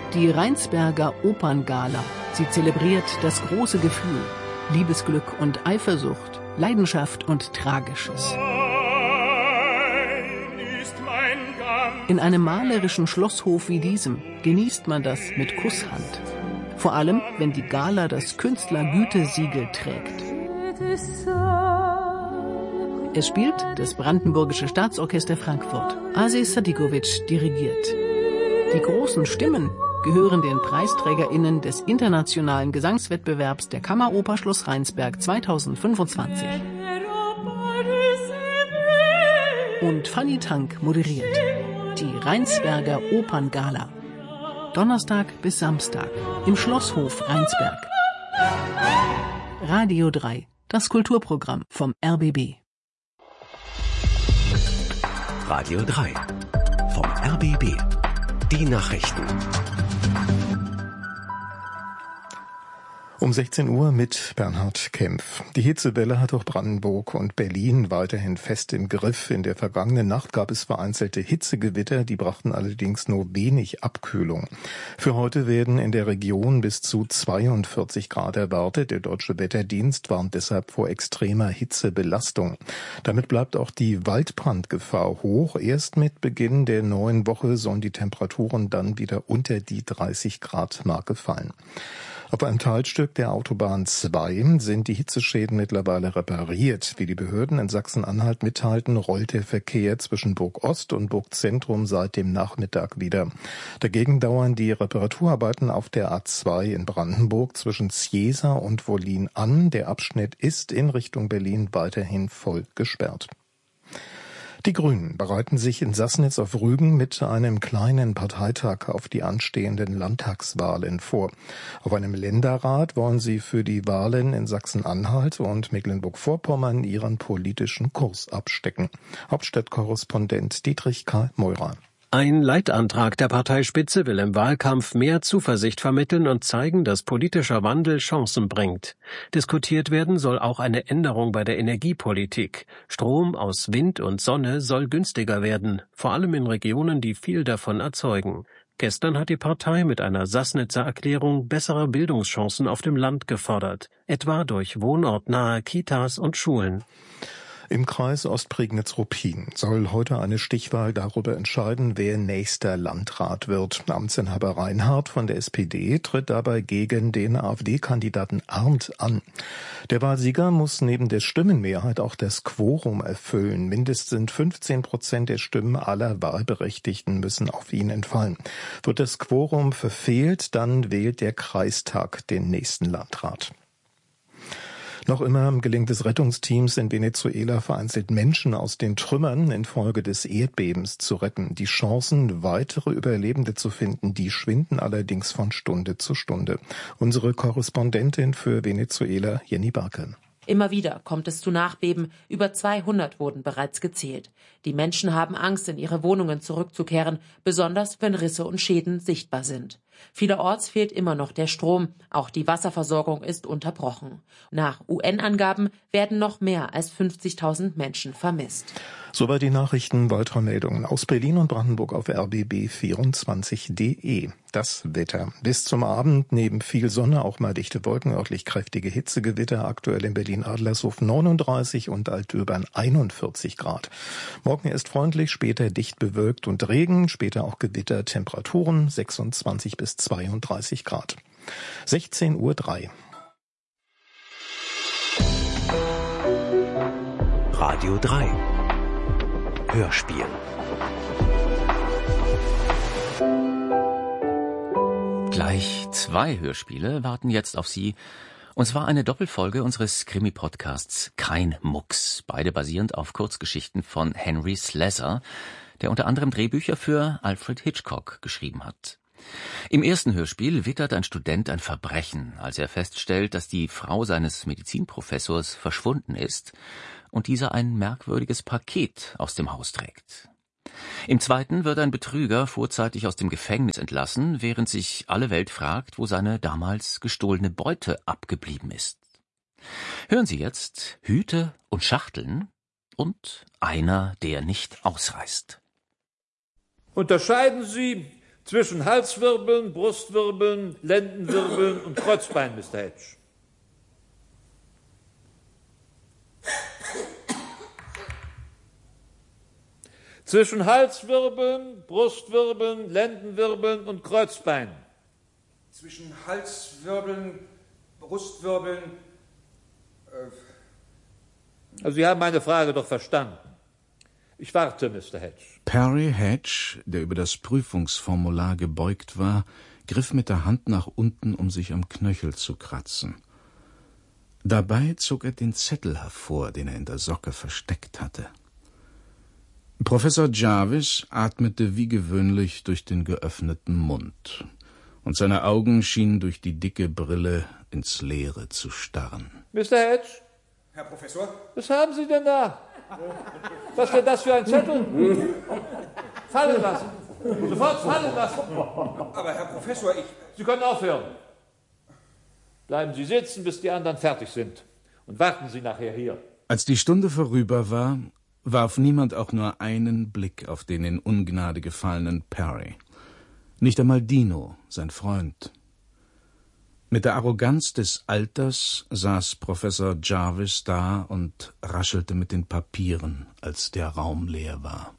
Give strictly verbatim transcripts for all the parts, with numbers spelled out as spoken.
Die Rheinsberger Operngala. Sie zelebriert das große Gefühl, Liebesglück und Eifersucht, Leidenschaft und Tragisches. In einem malerischen Schlosshof wie diesem genießt man das mit Kusshand. Vor allem, wenn die Gala das Künstlergütesiegel trägt. Es spielt das Brandenburgische Staatsorchester Frankfurt. Asis Sadikovic dirigiert. Die großen Stimmen gehören den PreisträgerInnen des internationalen Gesangswettbewerbs der Kammeroper Schloss Rheinsberg zweitausendfünfundzwanzig. Und Fanny Tank moderiert die Rheinsberger Operngala. Donnerstag bis Samstag im Schlosshof Rheinsberg. Radio drei, das Kulturprogramm vom R B B. Radio drei vom R B B. Die Nachrichten. Um sechzehn Uhr mit Bernhard Kempf. Die Hitzewelle hat auch Brandenburg und Berlin weiterhin fest im Griff. In der vergangenen Nacht gab es vereinzelte Hitzegewitter, die brachten allerdings nur wenig Abkühlung. Für heute werden in der Region bis zu zweiundvierzig Grad erwartet. Der Deutsche Wetterdienst warnt deshalb vor extremer Hitzebelastung. Damit bleibt auch die Waldbrandgefahr hoch. Erst mit Beginn der neuen Woche sollen die Temperaturen dann wieder unter die dreißig Grad Marke fallen. Auf einem Teilstück der Autobahn zwei sind die Hitzeschäden mittlerweile repariert. Wie die Behörden in Sachsen-Anhalt mitteilten, rollt der Verkehr zwischen Burg Ost und Burg Zentrum seit dem Nachmittag wieder. Dagegen dauern die Reparaturarbeiten auf der A zwei in Brandenburg zwischen Zjesa und Wollin an. Der Abschnitt ist in Richtung Berlin weiterhin voll gesperrt. Die Grünen bereiten sich in Sassnitz auf Rügen mit einem kleinen Parteitag auf die anstehenden Landtagswahlen vor. Auf einem Länderrat wollen sie für die Wahlen in Sachsen-Anhalt und Mecklenburg-Vorpommern ihren politischen Kurs abstecken. Hauptstadtkorrespondent Dietrich K. Meurer. Ein Leitantrag der Parteispitze will im Wahlkampf mehr Zuversicht vermitteln und zeigen, dass politischer Wandel Chancen bringt. Diskutiert werden soll auch eine Änderung bei der Energiepolitik. Strom aus Wind und Sonne soll günstiger werden, vor allem in Regionen, die viel davon erzeugen. Gestern hat die Partei mit einer Sassnitzer Erklärung bessere Bildungschancen auf dem Land gefordert, etwa durch wohnortnahe Kitas und Schulen. Im Kreis Ostprignitz-Ruppin soll heute eine Stichwahl darüber entscheiden, wer nächster Landrat wird. Amtsinhaber Reinhardt von der S P D tritt dabei gegen den AfD-Kandidaten Arndt an. Der Wahlsieger muss neben der Stimmenmehrheit auch das Quorum erfüllen. Mindestens fünfzehn Prozent der Stimmen aller Wahlberechtigten müssen auf ihn entfallen. Wird das Quorum verfehlt, dann wählt der Kreistag den nächsten Landrat. Noch immer gelingt es Rettungsteams in Venezuela vereinzelt Menschen aus den Trümmern infolge des Erdbebens zu retten. Die Chancen, weitere Überlebende zu finden, die schwinden allerdings von Stunde zu Stunde. Unsere Korrespondentin für Venezuela, Jenny Barke. Immer wieder kommt es zu Nachbeben. Über zweihundert wurden bereits gezählt. Die Menschen haben Angst, in ihre Wohnungen zurückzukehren, besonders wenn Risse und Schäden sichtbar sind. Vielerorts fehlt immer noch der Strom. Auch die Wasserversorgung ist unterbrochen. Nach U N-Angaben werden noch mehr als fünfzigtausend Menschen vermisst. Soweit die Nachrichten. Weitere Meldungen aus Berlin und Brandenburg auf r b b vierundzwanzig punkt d e. Das Wetter. Bis zum Abend neben viel Sonne auch mal dichte Wolken, örtlich kräftige Hitzegewitter. Aktuell in Berlin-Adlershof neununddreißig und Altdöbern einundvierzig Grad. Morgen ist freundlich, später dicht bewölkt und Regen, später auch Gewitter. Temperaturen sechsundzwanzig bis zweiunddreißig Grad. sechzehn Uhr drei. Radio drei. Hörspiel. Gleich zwei Hörspiele warten jetzt auf Sie. Und zwar eine Doppelfolge unseres Krimi-Podcasts Kein Mucks. Beide basierend auf Kurzgeschichten von Henry Slessor, der unter anderem Drehbücher für Alfred Hitchcock geschrieben hat. Im ersten Hörspiel wittert ein Student ein Verbrechen, als er feststellt, dass die Frau seines Medizinprofessors verschwunden ist und dieser ein merkwürdiges Paket aus dem Haus trägt. Im zweiten wird ein Betrüger vorzeitig aus dem Gefängnis entlassen, während sich alle Welt fragt, wo seine damals gestohlene Beute abgeblieben ist. Hören Sie jetzt Hüte und Schachteln und Einer, der nicht ausreißt. Unterscheiden Sie Zwischen Halswirbeln, Brustwirbeln, Lendenwirbeln und Kreuzbein, Mister Hedge. Zwischen Halswirbeln, Brustwirbeln, Lendenwirbeln und Kreuzbein. Zwischen Halswirbeln, Brustwirbeln. Äh also Sie haben meine Frage doch verstanden. Ich warte, Mister Hedge. Perry Hedge, der über das Prüfungsformular gebeugt war, griff mit der Hand nach unten, um sich am Knöchel zu kratzen. Dabei zog er den Zettel hervor, den er in der Socke versteckt hatte. Professor Jarvis atmete wie gewöhnlich durch den geöffneten Mund, und seine Augen schienen durch die dicke Brille ins Leere zu starren. Mister Hedge? Herr Professor? Was haben Sie denn da? Was ist denn das für ein Zettel? Fallen lassen. Sofort fallen lassen. Aber Herr Professor, ich... Sie können aufhören. Bleiben Sie sitzen, bis die anderen fertig sind. Und warten Sie nachher hier. Als die Stunde vorüber war, warf niemand auch nur einen Blick auf den in Ungnade gefallenen Perry. Nicht einmal Dino, sein Freund. Mit der Arroganz des Alters saß Professor Jarvis da und raschelte mit den Papieren, als der Raum leer war.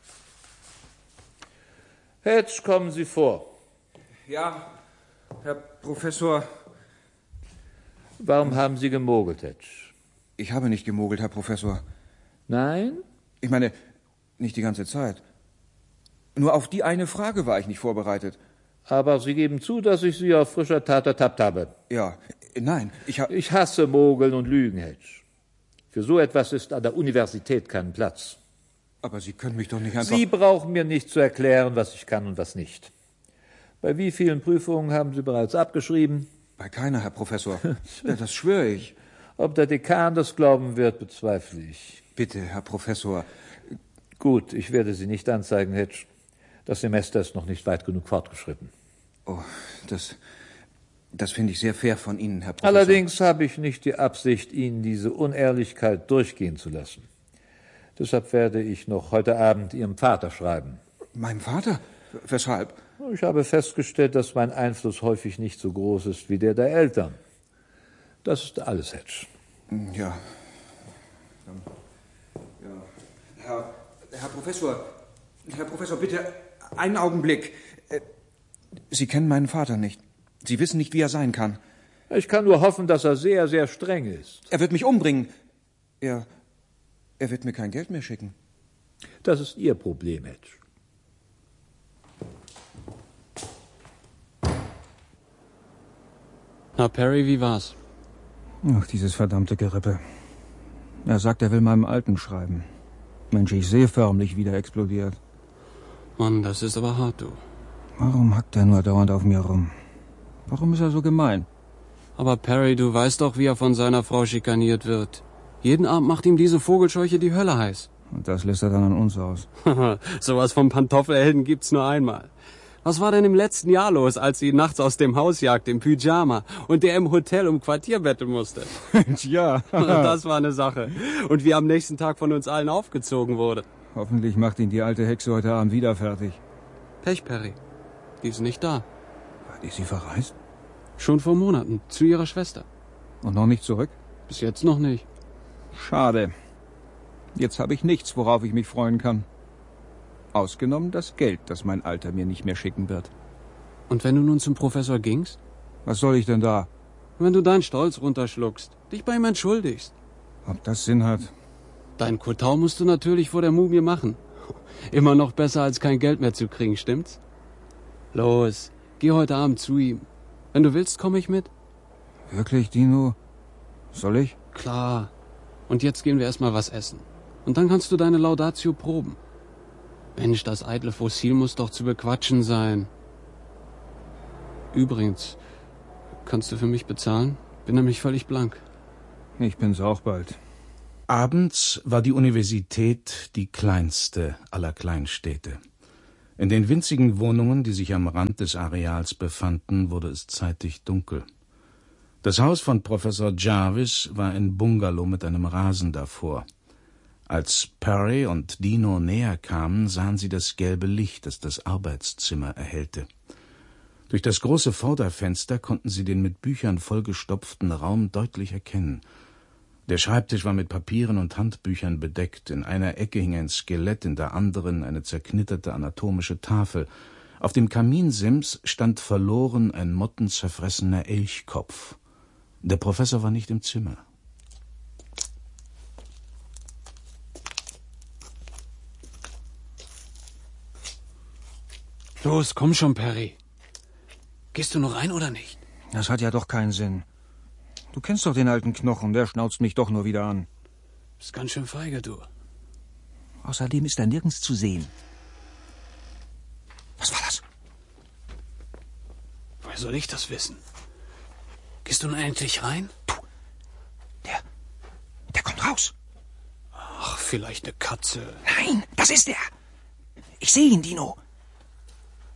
Hedge, kommen Sie vor. Ja, Herr Professor. Warum haben Sie gemogelt, Hedge? Ich habe nicht gemogelt, Herr Professor. Nein? Ich meine, nicht die ganze Zeit. Nur auf die eine Frage war ich nicht vorbereitet. Aber Sie geben zu, dass ich Sie auf frischer Tat ertappt habe. Ja, nein, ich habe... Ich hasse Mogeln und Lügen, Hedge. Für so etwas ist an der Universität kein Platz. Aber Sie können mich doch nicht einfach... Sie brauchen mir nicht zu erklären, was ich kann und was nicht. Bei wie vielen Prüfungen haben Sie bereits abgeschrieben? Bei keiner, Herr Professor. Das schwöre ich. Ob der Dekan das glauben wird, bezweifle ich. Bitte, Herr Professor. Gut, ich werde Sie nicht anzeigen, Hedge. Das Semester ist noch nicht weit genug fortgeschritten. Oh, das, das finde ich sehr fair von Ihnen, Herr Professor. Allerdings habe ich nicht die Absicht, Ihnen diese Unehrlichkeit durchgehen zu lassen. Deshalb werde ich noch heute Abend Ihrem Vater schreiben. Meinem Vater? Weshalb? Ich habe festgestellt, dass mein Einfluss häufig nicht so groß ist wie der der Eltern. Das ist alles, Hedge. Ja. ja. Herr, Herr Professor, Herr Professor, bitte einen Augenblick. Sie kennen meinen Vater nicht. Sie wissen nicht, wie er sein kann. Ich kann nur hoffen, dass er sehr, sehr streng ist. Er wird mich umbringen. Er, er wird mir kein Geld mehr schicken. Das ist Ihr Problem, Hedge. Na, Perry, wie war's? Ach, dieses verdammte Gerippe. Er sagt, er will meinem Alten schreiben. Mensch, ich sehe förmlich, wie der explodiert. Mann, das ist aber hart, du. Warum hackt er nur dauernd auf mir rum? Warum ist er so gemein? Aber Perry, du weißt doch, wie er von seiner Frau schikaniert wird. Jeden Abend macht ihm diese Vogelscheuche die Hölle heiß. Und das lässt er dann an uns aus. Sowas vom Pantoffelhelden gibt's nur einmal. Was war denn im letzten Jahr los, als sie ihn nachts aus dem Haus jagte im Pyjama und der im Hotel um Quartier betteln musste? Ja. Das war eine Sache. Und wie am nächsten Tag von uns allen aufgezogen wurde. Hoffentlich macht ihn die alte Hexe heute Abend wieder fertig. Pech, Perry. Die ist nicht da. Ist sie verreist? Schon vor Monaten, zu ihrer Schwester. Und noch nicht zurück? Bis jetzt noch nicht. Schade. Jetzt habe ich nichts, worauf ich mich freuen kann. Ausgenommen das Geld, das mein Alter mir nicht mehr schicken wird. Und wenn du nun zum Professor gingst? Was soll ich denn da? Wenn du deinen Stolz runterschluckst, dich bei ihm entschuldigst. Ob das Sinn hat? Dein Kotau musst du natürlich vor der Mumie machen. Immer noch besser, als kein Geld mehr zu kriegen, stimmt's? Los, geh heute Abend zu ihm. Wenn du willst, komme ich mit. Wirklich, Dino? Soll ich? Klar. Und jetzt gehen wir erstmal was essen. Und dann kannst du deine Laudatio proben. Mensch, das eitle Fossil muss doch zu bequatschen sein. Übrigens, kannst du für mich bezahlen? Bin nämlich völlig blank. Ich bin's auch bald. Abends war die Universität die kleinste aller Kleinstädte. In den winzigen Wohnungen, die sich am Rand des Areals befanden, wurde es zeitig dunkel. Das Haus von Professor Jarvis war ein Bungalow mit einem Rasen davor. Als Perry und Dino näher kamen, sahen sie das gelbe Licht, das das Arbeitszimmer erhellte. Durch das große Vorderfenster konnten sie den mit Büchern vollgestopften Raum deutlich erkennen. Der Schreibtisch war mit Papieren und Handbüchern bedeckt. In einer Ecke hing ein Skelett, in der anderen eine zerknitterte anatomische Tafel. Auf dem Kaminsims stand verloren ein mottenzerfressener Elchkopf. Der Professor war nicht im Zimmer. Los, komm schon, Perry. Gehst du noch rein oder nicht? Das hat ja doch keinen Sinn. Du kennst doch den alten Knochen, der schnauzt mich doch nur wieder an. Bist ganz schön feige, du. Außerdem ist er nirgends zu sehen. Was war das? Woher soll ich das wissen? Gehst du nun endlich rein? Du, der, der kommt raus. Ach, vielleicht eine Katze. Nein, das ist er. Ich sehe ihn, Dino.